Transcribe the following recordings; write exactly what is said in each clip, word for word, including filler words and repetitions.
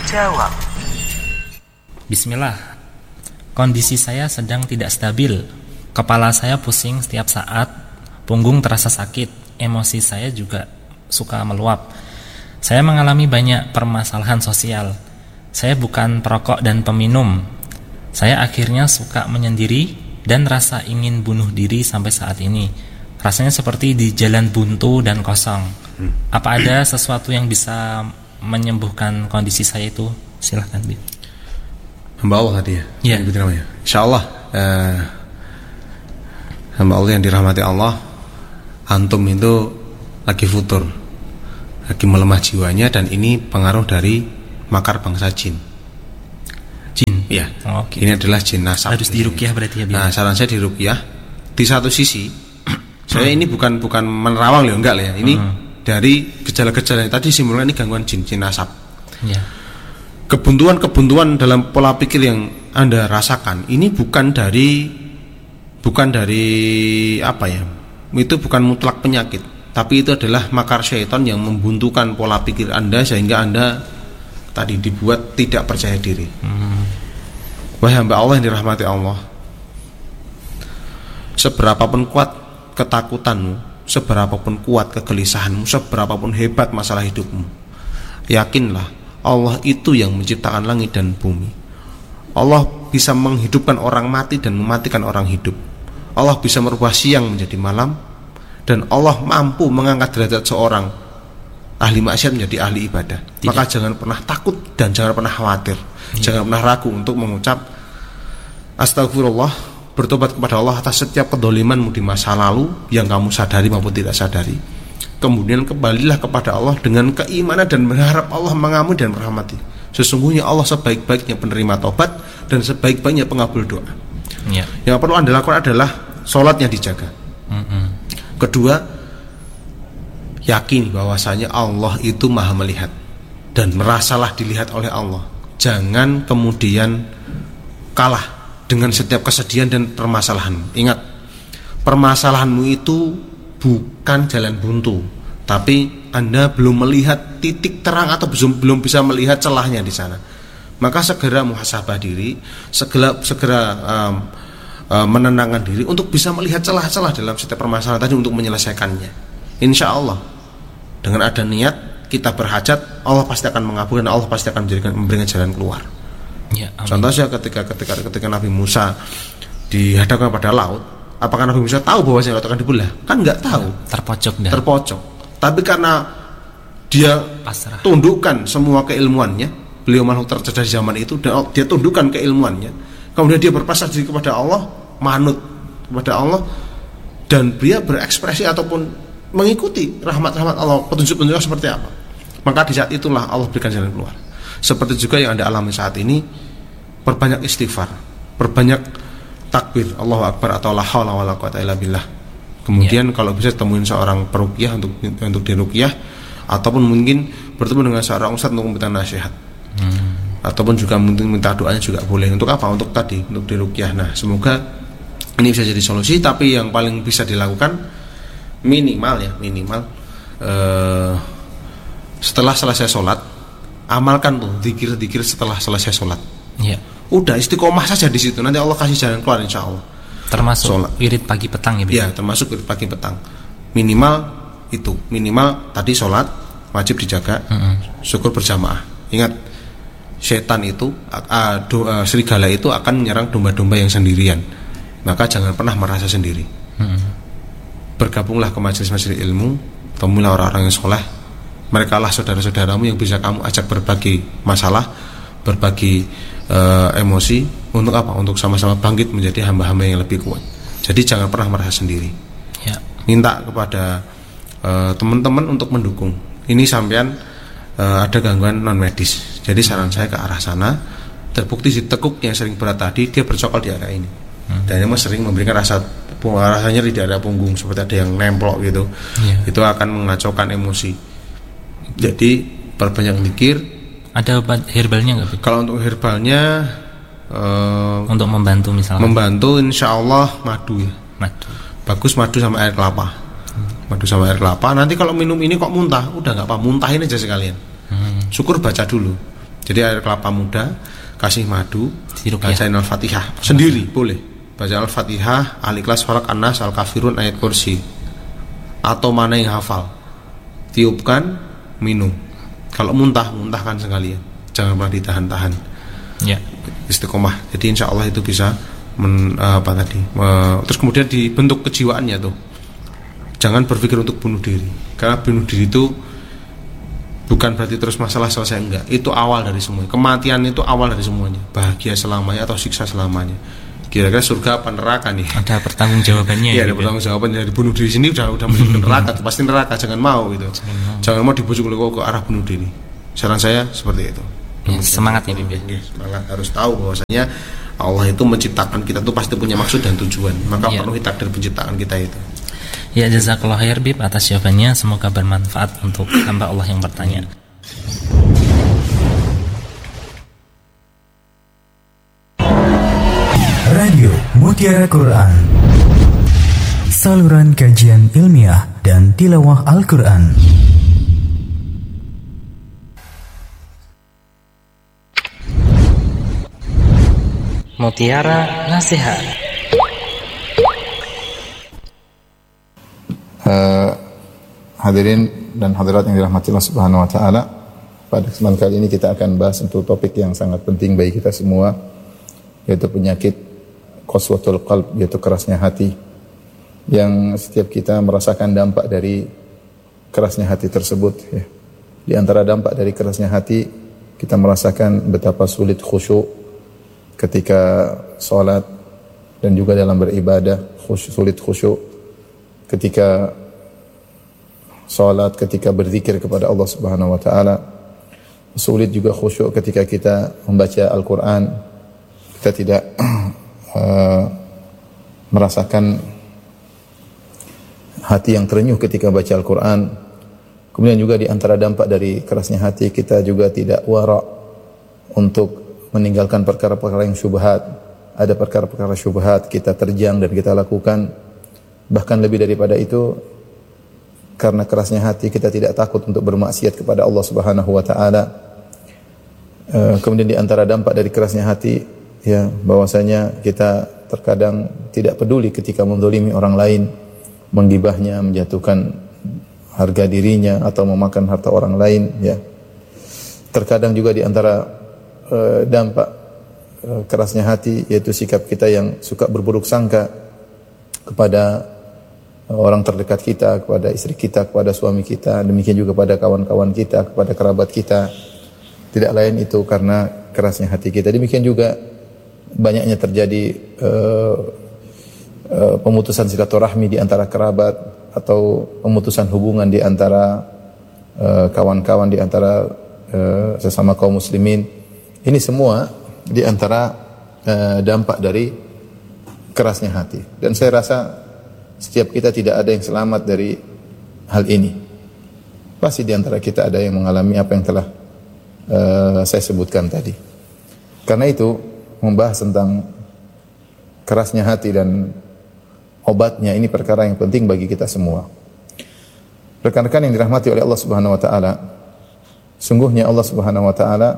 menjawab. Bismillah. Kondisi saya sedang tidak stabil. Kepala saya pusing setiap saat, punggung terasa sakit, emosi saya juga suka meluap. Saya mengalami banyak permasalahan sosial. Saya bukan perokok dan peminum. Saya akhirnya suka menyendiri dan rasa ingin bunuh diri sampai saat ini. Rasanya seperti di jalan buntu dan kosong. Apa ada sesuatu yang bisa menyembuhkan kondisi saya itu? Silahkan, Bi. Hamba Allah tadi ya? Iya. Ya. Insya Allah eh, hamba Allah yang dirahmati Allah, antum itu lagi futur, lagi melemah jiwanya, dan ini pengaruh dari makar bangsa jin. Jin? Iya. Oh, okay. Ini adalah jin nasab. Harus diruqyah berarti ya, Bi? Nah, saran saya diruqyah. Di satu sisi saya ini bukan bukan menerawang loh, enggak lah ya. Ini hmm. dari gejala-gejala yang tadi simulkan ini gangguan jin, jin nasab. Ya. Kebuntuan-kebuntuan dalam pola pikir yang Anda rasakan ini bukan dari bukan dari apa ya? Itu bukan mutlak penyakit, tapi itu adalah makar syaitan yang membuntukan pola pikir Anda sehingga Anda tadi dibuat tidak percaya diri. Hmm. Wahai hamba Allah yang dirahmati Allah, seberapapun kuat ketakutanmu, seberapapun kuat kegelisahanmu, seberapapun hebat masalah hidupmu, yakinlah Allah itu yang menciptakan langit dan bumi. Allah bisa menghidupkan orang mati dan mematikan orang hidup. Allah bisa merubah siang menjadi malam, dan Allah mampu mengangkat derajat seorang ahli maksiat menjadi ahli ibadah. Tidak. Maka jangan pernah takut dan jangan pernah khawatir. Tidak. Jangan pernah ragu untuk mengucap astagfirullah, bertobat kepada Allah atas setiap kedolimanmu di masa lalu yang kamu sadari maupun tidak sadari. Kemudian kembalilah kepada Allah dengan keimanan dan berharap Allah mengampuni dan merahmati. Sesungguhnya Allah sebaik-baiknya penerima taubat dan sebaik-baiknya pengabul doa. Ya. Yang perlu Anda lakukan adalah sholatnya dijaga. Mm-hmm. Kedua, yakin bahwasanya Allah itu maha melihat dan merasalah dilihat oleh Allah. Jangan kemudian kalah dengan setiap kesedihan dan permasalahan. Ingat, permasalahanmu itu bukan jalan buntu, tapi Anda belum melihat titik terang atau belum belum bisa melihat celahnya di sana. Maka segera muhasabah diri, segera segera um, um, menenangkan diri untuk bisa melihat celah-celah dalam setiap permasalahan tadi untuk menyelesaikannya. Insya Allah dengan ada niat kita berhajat, Allah pasti akan mengabulkan, Allah pasti akan menjadikan memberikan jalan keluar. Ya, contohnya ketika ketika ketika Nabi Musa dihadapkan pada laut, apakah Nabi Musa tahu bahwa laut akan dibelah? Kan nggak tahu. Terpojok dah. Terpojok. Tapi karena dia pasrah, tundukkan semua keilmuannya, beliau makhluk tercerdas di zaman itu, dan dia tundukkan keilmuannya. Kemudian dia berpasrah diri kepada Allah, manut kepada Allah, dan dia berekspresi ataupun mengikuti rahmat-rahmat Allah, petunjuk-petunjuk seperti apa. Maka di saat itulah Allah berikan jalan keluar. Seperti juga yang Anda alami saat ini, perbanyak istighfar, perbanyak takbir Allahu Akbar atau la haula wala quwata illa billah. Kemudian ya, kalau bisa temuin seorang peruqyah untuk untuk diruqyah, ataupun mungkin bertemu dengan seorang ustadz untuk meminta nasihat. Hmm. Ataupun juga mungkin minta doanya juga boleh. Untuk apa? Untuk tadi, untuk diruqyah. Nah, semoga ini bisa jadi solusi, tapi yang paling bisa dilakukan minimal ya, minimal uh, setelah selesai sholat, amalkan tuh zikir-zikir setelah selesai sholat. Ya. Udah istiqomah saja di situ, nanti Allah kasih jalan keluar insya Allah. Termasuk sholat. Wirid pagi petang ya? Iya, termasuk wirid pagi petang. Minimal itu, minimal tadi sholat wajib dijaga, mm-hmm. syukur berjamaah. Ingat, setan itu, uh, do, uh, serigala itu akan menyerang domba-domba yang sendirian. Maka jangan pernah merasa sendiri. Mm-hmm. Bergabunglah ke majelis-majelis ilmu, temuilah orang-orang yang soleh. Mereka lah saudara-saudaramu yang bisa kamu ajak berbagi masalah, berbagi uh, emosi. Untuk apa? Untuk sama-sama bangkit menjadi hamba-hamba yang lebih kuat. Jadi jangan pernah merasa sendiri. Ya. Minta kepada uh, teman-teman untuk mendukung. Ini sampean uh, ada gangguan non medis. Jadi saran saya ke arah sana. Terbukti si tekuk yang sering berat tadi, dia bercokol di area ini. Hmm. Dan memang sering memberikan rasa rasa nyeri di area punggung, seperti ada yang nemplok gitu. Ya. Itu akan mengacaukan emosi. Jadi perbanyak zikir. Ada obat herbalnya nggak? Kalau untuk herbalnya, uh, untuk membantu misalnya. Membantu, insya Allah madu ya. Madu. Bagus madu sama air kelapa. Hmm. Madu sama air kelapa. Nanti kalau minum ini kok muntah, udah nggak apa, muntahin aja sekalian. Hmm. Syukur baca dulu. Jadi air kelapa muda, kasih madu, Diruqyah. bacain Al-Fatihah sendiri boleh. Baca Al-Fatihah, Al-Ikhlas, Falaq, An-Nas, Al-Kafirun, ayat kursi. Atau mana yang hafal. Tiupkan, minum. Kalau muntah, muntahkan sekalian. Jangan pernah ditahan-tahan. Ya. Istiqomah. Jadi insya Allah itu bisa men, apa tadi? Me, terus kemudian dibentuk kejiwaannya tuh. Jangan berpikir untuk bunuh diri. Karena bunuh diri itu bukan berarti terus masalah selesai, enggak. Itu awal dari semuanya. Kematian itu awal dari semuanya. Bahagia selamanya atau siksa selamanya. Kira-kira surga apa neraka nih? Ada pertanggungjawabannya. Iya, ya, ada pertanggungjawaban. Dari bunuh diri sini udah udah masuk ke neraka, pasti neraka. Jangan mau gitu. Jangan mau. Jangan mau dibujuk ke arah bunuh diri. Saran saya seperti itu. Ya, semangat ya, Bib. Ya, semangat. Harus tahu bahwasanya Allah itu menciptakan kita tuh pasti punya maksud dan tujuan. Maka Ya. penuhi takdir penciptaan kita itu. Ya, jazakallah khair Bib atas jawabannya. Semoga bermanfaat untuk hamba Allah yang bertanya. Radio Mutiara Quran, saluran kajian ilmiah dan tilawah Al-Quran. Mutiara Nasihat. Uh, hadirin dan hadirat yang dirahmati Allah Subhanahu wa taala, pada kesempatan kali ini kita akan bahas untuk topik yang sangat penting bagi kita semua, yaitu penyakit qaswatul qalb, yaitu kerasnya hati, yang setiap kita merasakan dampak dari kerasnya hati tersebut ya. Di antara dampak dari kerasnya hati, kita merasakan betapa sulit khusyuk ketika sholat dan juga dalam beribadah, khusyuk, sulit khusyuk ketika salat, ketika berzikir kepada Allah Subhanahu wa taala. Sulit juga khusyuk ketika kita membaca Al-Qur'an. Kita tidak uh, merasakan hati yang terenyuh ketika baca Al-Qur'an. Kemudian juga di antara dampak dari kerasnya hati, kita juga tidak wara' untuk meninggalkan perkara-perkara yang syubhat. Ada perkara-perkara syubhat kita terjang dan kita lakukan. Bahkan lebih daripada itu, karena kerasnya hati kita tidak takut untuk bermaksiat kepada Allah Subhanahu wa taala. E, kemudian di antara dampak dari kerasnya hati, ya, bahwasanya kita terkadang tidak peduli ketika menzalimi orang lain, menggibahnya, menjatuhkan harga dirinya atau memakan harta orang lain, ya. Terkadang juga di antara e, dampak e, kerasnya hati yaitu sikap kita yang suka berburuk sangka kepada orang terdekat kita, kepada istri kita, kepada suami kita, demikian juga pada kawan-kawan kita, kepada kerabat kita. Tidak lain itu karena kerasnya hati kita. Demikian juga banyaknya terjadi uh, uh, pemutusan silaturahmi di antara kerabat atau pemutusan hubungan di antara uh, kawan-kawan, di antara uh, sesama kaum muslimin. Ini semua di antara uh, dampak dari kerasnya hati. Dan saya rasa setiap kita tidak ada yang selamat dari hal ini. Pasti di antara kita ada yang mengalami apa yang telah uh, saya sebutkan tadi. Karena itu, membahas tentang kerasnya hati dan obatnya, ini perkara yang penting bagi kita semua. Rekan-rekan yang dirahmati oleh Allah Subhanahu wa taala, sungguhnya Allah Subhanahu wa taala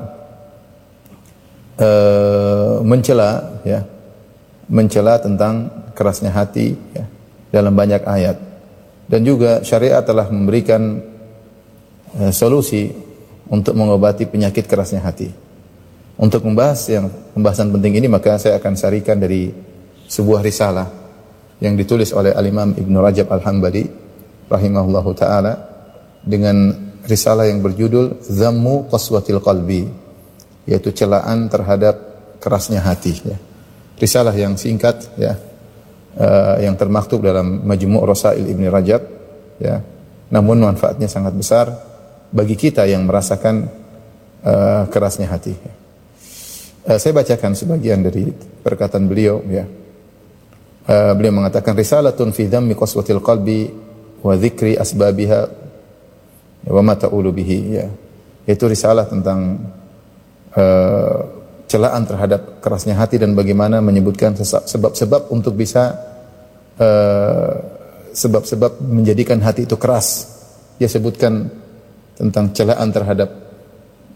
uh, mencela ya, mencela tentang kerasnya hati ya, dalam banyak ayat, dan juga syariat telah memberikan uh, solusi untuk mengobati penyakit kerasnya hati. Untuk membahas yang pembahasan penting ini, maka saya akan sarikan dari sebuah risalah yang ditulis oleh Al-Imam Ibnu Rajab Al-Hambali rahimahullahu taala, dengan risalah yang berjudul Zammu Qaswatil Qalbi, yaitu celaan terhadap kerasnya hati ya. Risalah yang singkat ya, uh, yang termaktub dalam Majmu' Rasail Ibnu Rajab ya. Namun manfaatnya sangat besar bagi kita yang merasakan uh, kerasnya hati. Uh, saya bacakan sebagian dari perkataan beliau ya. Uh, beliau mengatakan, risalatun fi dhammi qaswatil qalbi wa dzikri asbabiha wa ma ta'ulu bihi ya. Itu risalah tentang uh, celaan terhadap kerasnya hati dan bagaimana menyebutkan sebab-sebab untuk bisa uh, sebab-sebab menjadikan hati itu keras. Dia sebutkan tentang celaan terhadap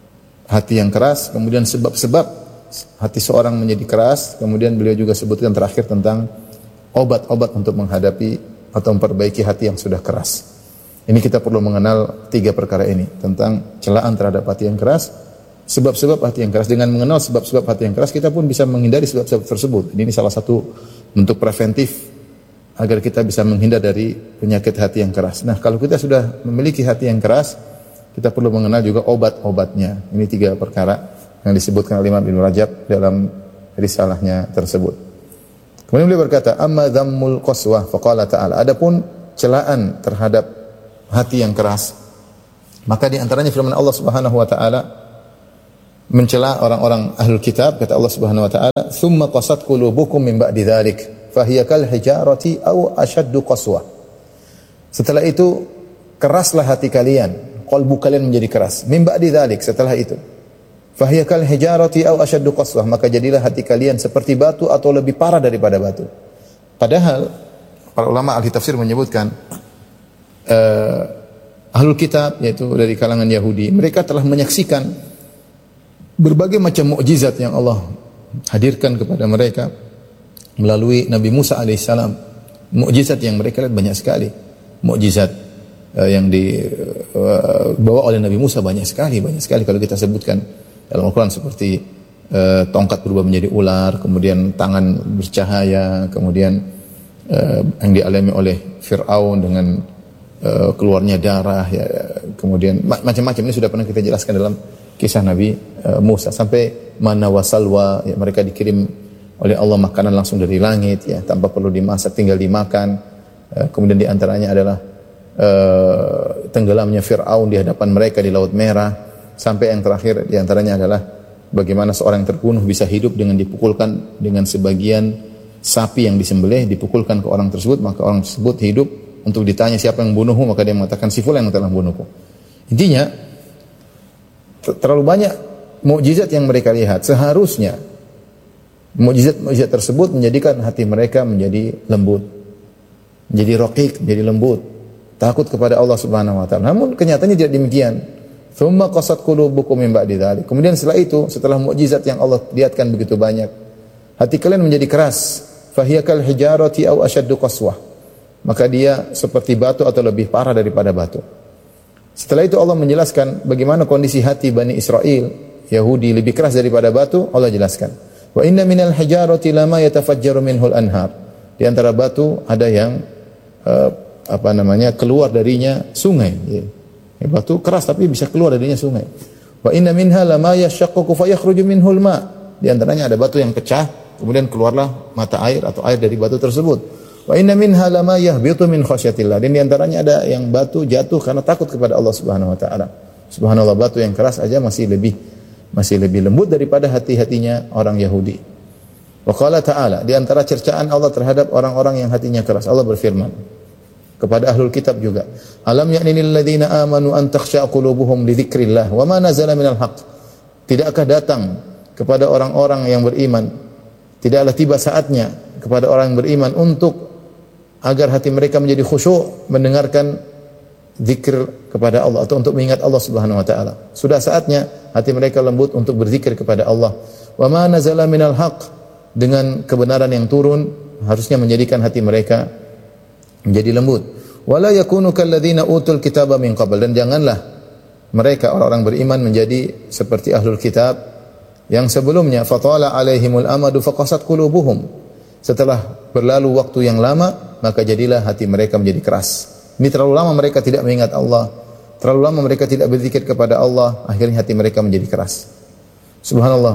hati yang keras, kemudian sebab-sebab hati seorang menjadi keras, kemudian beliau juga sebutkan terakhir tentang obat-obat untuk menghadapi atau memperbaiki hati yang sudah keras. Ini kita perlu mengenal tiga perkara ini, tentang celaan terhadap hati yang keras, sebab-sebab hati yang keras. Dengan mengenal sebab-sebab hati yang keras, kita pun bisa menghindari sebab-sebab tersebut. Ini salah satu bentuk preventif agar kita bisa menghindar dari penyakit hati yang keras. Nah, kalau kita sudah memiliki hati yang keras, kita perlu mengenal juga obat-obatnya. Ini tiga perkara yang disebutkan oleh Imam Ibnu Rajab dalam risalahnya tersebut. Kemudian beliau berkata, amma dhammul qaswah faqala ta'ala. Adapun celaan terhadap hati yang keras, maka di antaranya firman Allah Subhanahu wa taala mencela orang-orang ahlul kitab, kata Allah Subhanahu wa taala, "Tsumma qasat qulubukum min ba'di dzalik, fa hiya kal hijarati aw ashaddu qaswah." Setelah itu keraslah hati kalian, qalbu kalian menjadi keras. Min ba'di dzalik, setelah itu. Fa hiya kal hijarati aw ashaddu qaswah, maka jadilah hati kalian seperti batu atau lebih parah daripada batu. Padahal para ulama ahli tafsir menyebutkan Uh, ahlul kitab, yaitu dari kalangan Yahudi, mereka telah menyaksikan berbagai macam mukjizat yang Allah hadirkan kepada mereka melalui Nabi Musa alaihissalam. Mukjizat yang mereka lihat banyak sekali. Mukjizat uh, yang dibawa uh, oleh Nabi Musa banyak sekali, banyak sekali kalau kita sebutkan dalam Al-Quran, seperti uh, tongkat berubah menjadi ular, kemudian tangan bercahaya, kemudian uh, yang dialami oleh Fir'aun dengan Uh, keluarnya darah, ya, kemudian macam-macam. Ini sudah pernah kita jelaskan dalam kisah Nabi uh, Musa, sampai mana wasalwa, ya, mereka dikirim oleh Allah makanan langsung dari langit, ya, tanpa perlu dimasak, tinggal dimakan. Uh, kemudian diantaranya adalah uh, tenggelamnya Fir'aun di hadapan mereka di Laut Merah, sampai yang terakhir diantaranya adalah bagaimana seorang yang terbunuh bisa hidup dengan dipukulkan dengan sebagian sapi yang disembelih, dipukulkan ke orang tersebut, maka orang tersebut hidup. Untuk ditanya siapa yang membunuhmu, maka dia mengatakan si fulan yang telah membunuhku. Intinya terlalu banyak mukjizat yang mereka lihat. Seharusnya mukjizat-mukjizat tersebut menjadikan hati mereka menjadi lembut, menjadi raqiq, menjadi lembut, takut kepada Allah Subhanahu wa taala. Namun kenyataannya tidak demikian. Tsumma qasat qulubukum min ba'di dzalik. Kemudian setelah itu, setelah mukjizat yang Allah lihatkan begitu banyak, hati kalian menjadi keras. Fahiyakal hijarati aw ashaddu qaswah. Maka dia seperti batu atau lebih parah daripada batu. Setelah itu Allah menjelaskan bagaimana kondisi hati Bani Israel, Yahudi, lebih keras daripada batu. Allah jelaskan, wa inna minal hijarati lama yatafajjaru minhul anhar. Di antara batu ada yang uh, apa namanya keluar darinya sungai. Ya. Ya, batu keras tapi bisa keluar darinya sungai. Wa inna minha lama yashaqqaqu fayakhruju minhul ma. Di antaranya ada batu yang pecah, kemudian keluarlah mata air atau air dari batu tersebut. Wa inna minha lama yahbitu min khasyatillah. Dan di antaranya ada yang batu jatuh karena takut kepada Allah Subhanahu wa taala. Subhanallah, batu yang keras aja masih lebih masih lebih lembut daripada hati-hatinya orang Yahudi. Wa qala ta'ala, di antara cercaan Allah terhadap orang-orang yang hatinya keras, Allah berfirman kepada ahlul kitab juga, alam ya'nil ladzina amanu an takhsha'a qulubuhum li dzikrillah wa ma nazala minal haqq. Tidakkah datang kepada orang-orang yang beriman, tidaklah tiba saatnya kepada orang yang beriman untuk agar hati mereka menjadi khusyuk mendengarkan zikir kepada Allah atau untuk mengingat Allah Subhanahu wa taala. Sudah saatnya hati mereka lembut untuk berzikir kepada Allah. Wa ma nazala minal haqq, dengan kebenaran yang turun harusnya menjadikan hati mereka menjadi lembut. Wala yakunu kalladzina utul kitaba min qabl, dan janganlah mereka orang-orang beriman menjadi seperti ahlul kitab yang sebelumnya, fatala alaihimul amadu faqasat qulubuhum. Setelah berlalu waktu yang lama, maka jadilah hati mereka menjadi keras. Ini terlalu lama mereka tidak mengingat Allah, terlalu lama mereka tidak berzikir kepada Allah, akhirnya hati mereka menjadi keras. Subhanallah.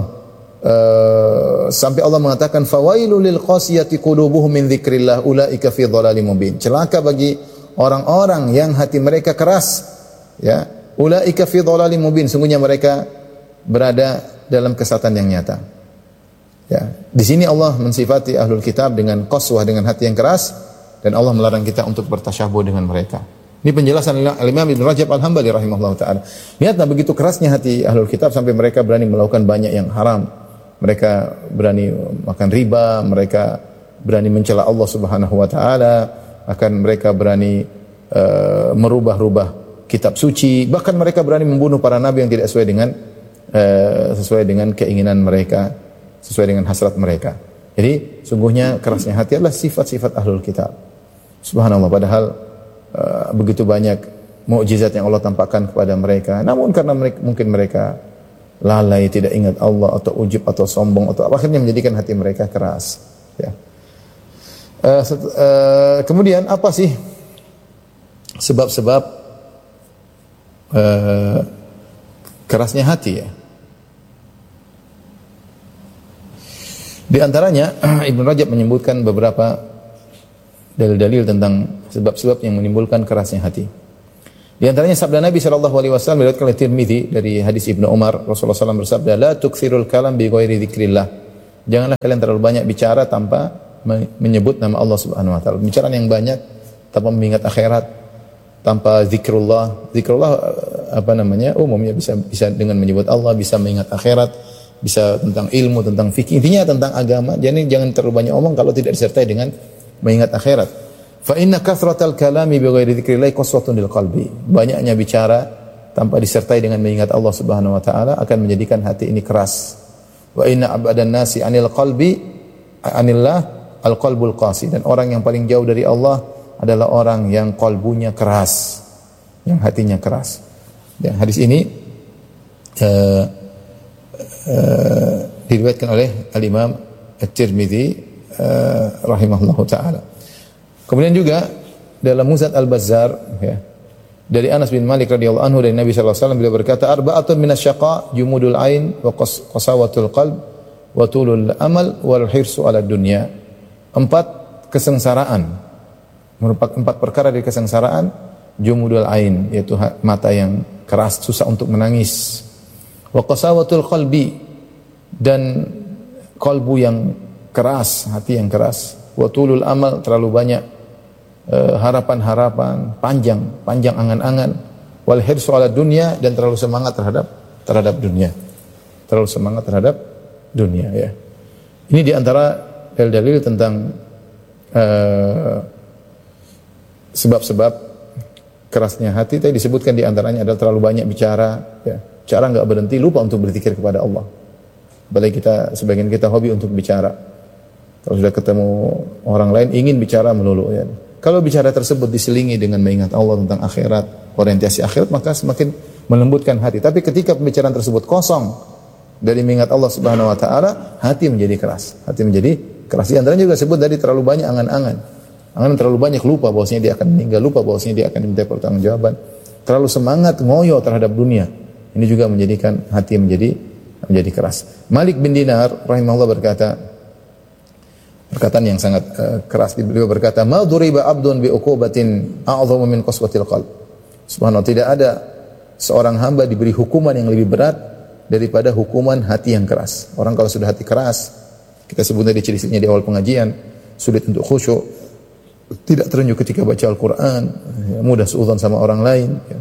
Uh, sampai Allah mengatakan fawailul lil qasiyati qulubuhum min dzikrillah ulaika fi dhalalim mubin. Celaka bagi orang-orang yang hati mereka keras, ya. Ulaika fi dhalalim mubin, sungguhnya mereka berada dalam kesesatan yang nyata. Ya, di sini Allah mensifati ahlul kitab dengan qaswah, dengan hati yang keras, dan Allah melarang kita untuk bertasyabuh dengan mereka. Ini penjelasan Imam Ibnu Rajab Al-Hambali rahimahullah taala. Lihatlah begitu kerasnya hati ahlul kitab sampai mereka berani melakukan banyak yang haram. Mereka berani makan riba, mereka berani mencela Allah Subhanahu wa taala, akan mereka berani uh, merubah-rubah kitab suci, bahkan mereka berani membunuh para nabi yang tidak sesuai dengan uh, sesuai dengan keinginan mereka, sesuai dengan hasrat mereka. Jadi sungguhnya kerasnya hati adalah sifat-sifat ahlul kitab. Subhanallah, padahal uh, begitu banyak mukjizat yang Allah tampakkan kepada mereka, namun karena mereka, mungkin mereka lalai, tidak ingat Allah, atau ujub, atau sombong, atau akhirnya menjadikan hati mereka keras. Ya. Uh, uh, kemudian apa sih sebab-sebab uh, kerasnya hati? Ya. Di antaranya Ibnu Rajab menyebutkan beberapa dalil-dalil tentang sebab-sebab yang menimbulkan kerasnya hati. Di antaranya sabda Nabi sallallahu alaihi wasallam diriwayatkan oleh Tirmizi dari hadis Ibnu Umar, Rasulullah sallallahu alaihi wasallam bersabda, "La tukthirul kalam bi ghairi dzikrillah." Janganlah kalian terlalu banyak bicara tanpa menyebut nama Allah Subhanahu wa taala. Bicara yang banyak tanpa mengingat akhirat, tanpa zikrullah. Zikrullah apa namanya? Umumnya bisa bisa dengan menyebut Allah, bisa mengingat akhirat, bisa tentang ilmu, tentang fikih. Intinya tentang agama. Jadi jangan terlalu banyak omong kalau tidak disertai dengan mengingat akhirat. Fa inna kathratal kalami bi ghairi dzikrillah qaswatun lil qalbi. Banyaknya bicara tanpa disertai dengan mengingat Allah Subhanahu wa taala akan menjadikan hati ini keras. Wa inna abadan nasi anil qalbi anillah al-qalbul qasi. Dan orang yang paling jauh dari Allah adalah orang yang qalbunya keras, yang hatinya keras. Ya, hadis ini uh, uh, diriwayatkan oleh Al-Imam At-Tirmizi uh, rahimahullahu taala. Kemudian juga dalam Musnad Al-Bazzar, ya, dari Anas bin Malik radhiyallahu anhu dari Nabi sallallahu alaihi wasallam beliau berkata, arba'atun minasyaqa jumudul ain wa qasawatul qalb wa tulul amal wal hirsu ala dunya. Empat kesengsaraan, merupakan empat perkara dari kesengsaraan, jumudul ain, yaitu mata yang keras, susah untuk menangis, wa qasawatul qalbi, dan kalbu yang keras, hati yang keras, wa tulul amal, terlalu banyak Uh, harapan-harapan, panjang, panjang angan-angan, wal hirsu ala dunya, dan terlalu semangat terhadap terhadap dunia. Terlalu semangat terhadap dunia, ya. Ini di antara dalil-dalil tentang uh, sebab-sebab kerasnya hati. Tadi disebutkan di antaranya adalah terlalu banyak bicara, ya. Cara enggak berhenti, lupa untuk berzikir kepada Allah. Apalagi kita, sebagian kita hobi untuk bicara. Kalau sudah ketemu orang lain ingin bicara melulu, ya. Kalau bicara tersebut diselingi dengan mengingat Allah tentang akhirat, orientasi akhirat, maka semakin melembutkan hati. Tapi ketika pembicaraan tersebut kosong dari mengingat Allah Subhanahu wa taala, hati menjadi keras. Hati menjadi keras. Di antaranya juga sebut dari terlalu banyak angan-angan. Angan terlalu banyak, lupa bahwasanya dia akan meninggal, lupa bahwasanya dia akan diminta pertanggungjawaban. Terlalu semangat ngoyo terhadap dunia. Ini juga menjadikan hati menjadi menjadi keras. Malik bin Dinar rahimahullah berkata, perkataan yang sangat uh, keras, beliau berkata, ma duriba abdun bi uqubatin a'dhamu min qaswatil qalb. Subhanallah, tidak ada seorang hamba diberi hukuman yang lebih berat daripada hukuman hati yang keras. Orang kalau sudah hati keras, kita sebut tadi ciri-cirinya di awal pengajian, sulit untuk khusyuk, tidak terenyuh ketika baca Al-Qur'an, ya, mudah suudzon sama orang lain, ya,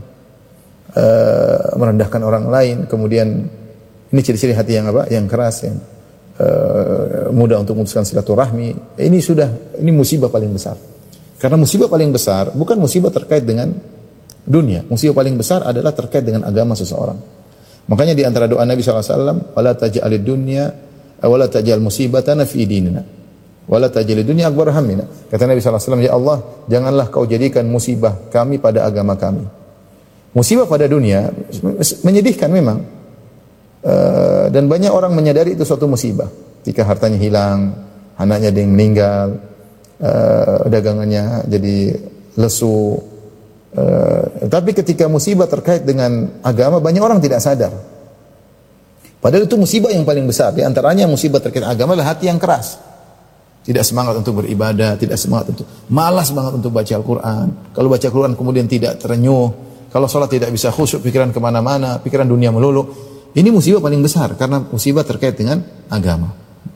uh, merendahkan orang lain. Kemudian ini ciri-ciri hati yang apa? Yang keras, yang Uh, mudah untuk memutuskan silaturahmi. Ini sudah, ini musibah paling besar. Karena musibah paling besar bukan musibah terkait dengan dunia. Musibah paling besar adalah terkait dengan agama seseorang. Makanya di antara doa Nabi sallallahu alaihi wasallam, wala taj'alid dunya wala taj'al musibatana fi dinina wala taj'alid dunya akbar hammina. Kata Nabi sallallahu alaihi wasallam, ya Allah, janganlah kau jadikan musibah kami pada agama kami. Musibah pada dunia menyedihkan memang. Uh, dan banyak orang menyadari itu suatu musibah. Jika hartanya hilang, anaknya ada yang meninggal, uh, dagangannya jadi lesu. Uh, tapi ketika musibah terkait dengan agama, banyak orang tidak sadar. Padahal itu musibah yang paling besar. Di antaranya musibah terkait agama adalah hati yang keras. Tidak semangat untuk beribadah, tidak semangat untuk, malas banget untuk baca Al-Quran. Kalau baca Al-Quran kemudian tidak terenyuh. Kalau sholat tidak bisa khusyuk, pikiran kemana-mana, pikiran dunia melulu. Ini musibah paling besar karena musibah terkait dengan agama.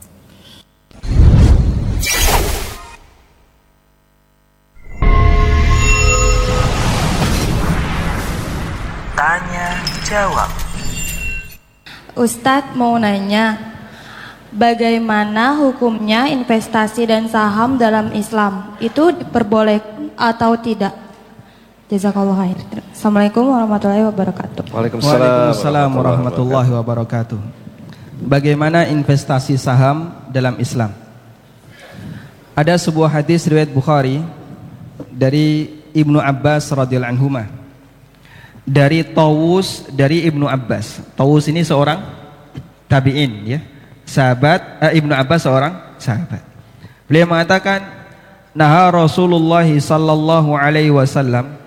Tanya jawab. Ustadz mau nanya, bagaimana hukumnya investasi dan saham dalam Islam? Itu diperbolehkan atau tidak? Jazakallah khair. Assalamualaikum warahmatullahi wabarakatuh. Waalaikumsalam warahmatullahi wabarakatuh. Bagaimana investasi saham dalam Islam? Ada sebuah hadis riwayat Bukhari dari Ibnu Abbas radhiyallahu anhuma, dari Tawus dari Ibnu Abbas. Tawus ini seorang tabi'in, ya, sahabat. eh, Ibnu Abbas seorang sahabat. Beliau mengatakan, naha Rasulullah sallallahu alaihi wasallam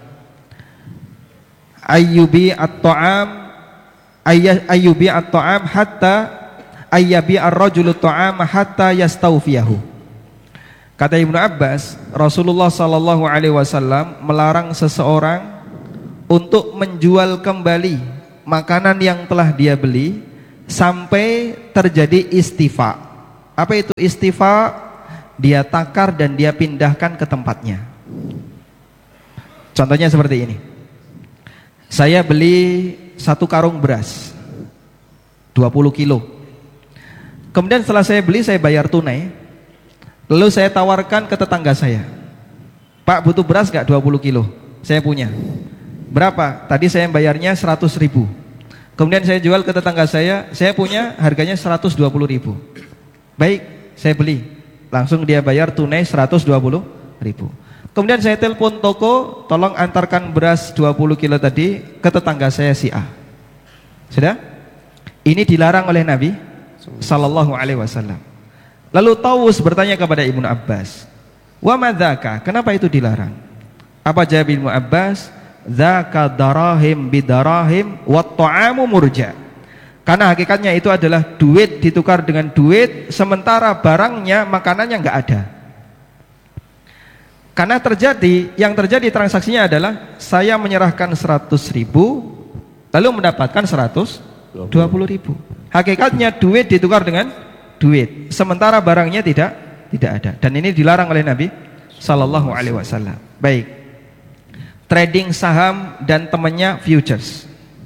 ayyubi at-ta'am ayyubi at-ta'am hatta ayyabi ar-rajulu at-ta'am hatta yastawfiyahu. Kata Ibnu Abbas, Rasulullah sallallahu alaihi wasallam melarang seseorang untuk menjual kembali makanan yang telah dia beli sampai terjadi istifa. Apa itu istifa? Dia takar dan dia pindahkan ke tempatnya. Contohnya seperti ini. Saya beli satu karung beras dua puluh kilo. Kemudian setelah saya beli, saya bayar tunai. Lalu saya tawarkan ke tetangga saya, Pak, butuh beras gak dua puluh kilo? Saya punya. Berapa? Tadi saya bayarnya seratus ribu. Kemudian saya jual ke tetangga saya, saya punya harganya seratus dua puluh ribu. Baik, saya beli. Langsung dia bayar tunai seratus dua puluh ribu. Kemudian saya telepon toko, tolong antarkan beras dua puluh kilo tadi ke tetangga saya si A. Sudah? Ini dilarang oleh Nabi sallallahu alaihi wasallam. Lalu Tawus bertanya kepada Ibnu Abbas, wa madzaka? Kenapa itu dilarang? Apa jawab Ibnu Abbas? Dzaka darahim bidarahim wat ta'amu murja. Karena hakikatnya itu adalah duit ditukar dengan duit, sementara barangnya, makanannya enggak ada. Karena terjadi, yang terjadi transaksinya adalah saya menyerahkan seratus ribu lalu mendapatkan seratus dua puluh ribu. Hakikatnya duit ditukar dengan duit, sementara barangnya tidak tidak ada. Dan ini dilarang oleh Nabi sallallahu alaihi wasallam. Baik. Trading saham dan temannya futures.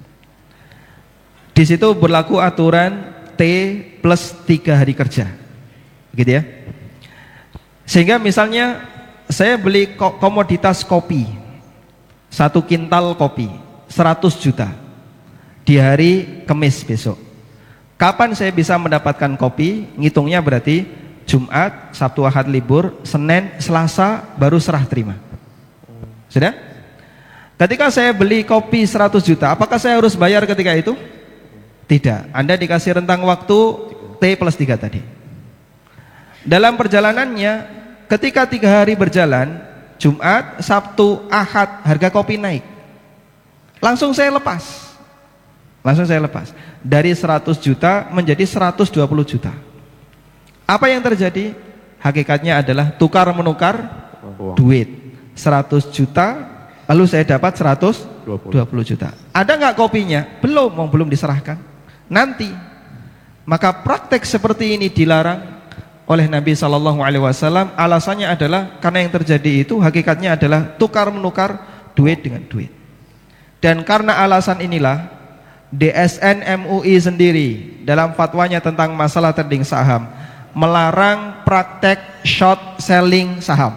Di situ berlaku aturan T plus tiga hari kerja. Gitu ya. Sehingga misalnya saya beli komoditas kopi, satu kintal kopi, seratus juta di hari Kamis besok. Kapan saya bisa mendapatkan kopi? Ngitungnya berarti Jumat, Sabtu, Ahad libur, Senin, Selasa baru serah terima. Sudah? Ketika saya beli kopi seratus juta, apakah saya harus bayar ketika itu? Tidak. Anda dikasih rentang waktu T plus tiga tadi. Dalam perjalanannya, ketika tiga hari berjalan, Jumat, Sabtu, Ahad, harga kopi naik. Langsung saya lepas. Langsung saya lepas. Dari seratus juta menjadi seratus dua puluh juta. Apa yang terjadi? Hakikatnya adalah tukar menukar duit. seratus juta lalu saya dapat seratus dua puluh juta. Ada nggak kopinya? Belum, belum diserahkan. Nanti. Maka praktek seperti ini dilarang oleh Nabi sallallahu alaihi wasallam. Alasannya adalah karena yang terjadi itu hakikatnya adalah tukar menukar duit dengan duit. Dan karena alasan inilah D S N M U I sendiri dalam fatwanya tentang masalah trading saham melarang praktek short selling saham.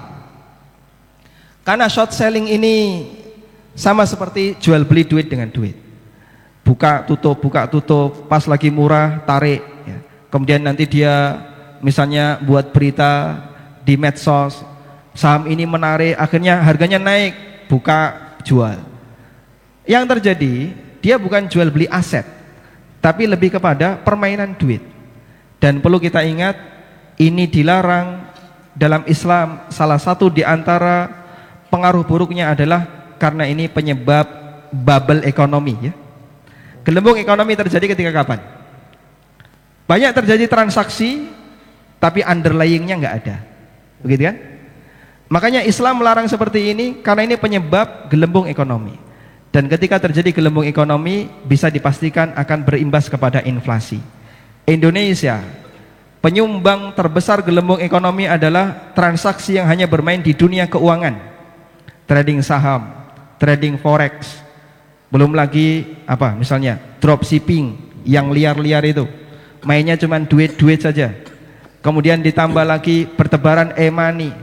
Karena short selling ini sama seperti jual beli duit dengan duit. Buka tutup, buka tutup, pas lagi murah tarik ya. Kemudian nanti dia misalnya buat berita di medsos, saham ini menarik, akhirnya harganya naik, buka jual. Yang terjadi, dia bukan jual beli aset, tapi lebih kepada permainan duit. Dan perlu kita ingat, ini dilarang dalam Islam. Salah satu di antara pengaruh buruknya adalah karena ini penyebab bubble ekonomi ya. Gelembung ekonomi terjadi ketika kapan? Banyak terjadi transaksi, tapi underlyingnya nggak ada, begitu kan? Makanya Islam melarang seperti ini karena ini penyebab gelembung ekonomi. Dan ketika terjadi gelembung ekonomi, bisa dipastikan akan berimbas kepada inflasi. Indonesia, penyumbang terbesar gelembung ekonomi adalah transaksi yang hanya bermain di dunia keuangan, trading saham, trading forex, belum lagi apa, misalnya dropshipping yang liar-liar itu, mainnya cuma duit-duit saja. Kemudian ditambah lagi pertebaran e-money,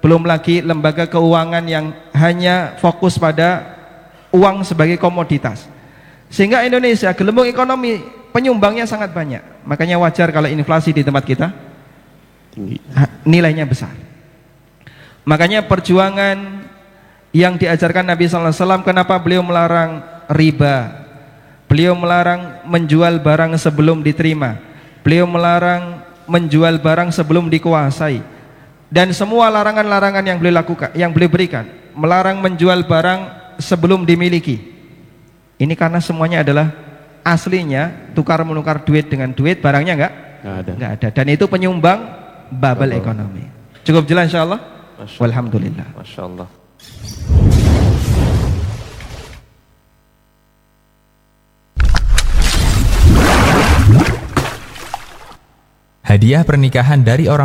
belum lagi lembaga keuangan yang hanya fokus pada uang sebagai komoditas. Sehingga Indonesia gelembung ekonomi penyumbangnya sangat banyak. Makanya wajar kalau inflasi di tempat kita tinggi, nilainya besar. Makanya perjuangan yang diajarkan Nabi sallallahu alaihi wasallam, kenapa beliau melarang riba, beliau melarang menjual barang sebelum diterima, beliau melarang menjual barang sebelum dikuasai, dan semua larangan-larangan yang beliau lakukan, yang beliau berikan, melarang menjual barang sebelum dimiliki. Ini karena semuanya adalah aslinya tukar menukar duit dengan duit, barangnya enggak? Enggak ada. Enggak ada. Dan itu penyumbang bubble ekonomi. Cukup jelas insyaallah. Walhamdulillah. Masya Allah. Hadiah pernikahan dari orang